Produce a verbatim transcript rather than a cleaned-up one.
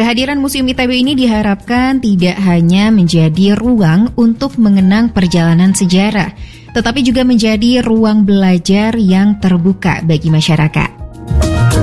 Kehadiran Museum I T B ini diharapkan tidak hanya menjadi ruang untuk mengenang perjalanan sejarah, tetapi juga menjadi ruang belajar yang terbuka bagi masyarakat.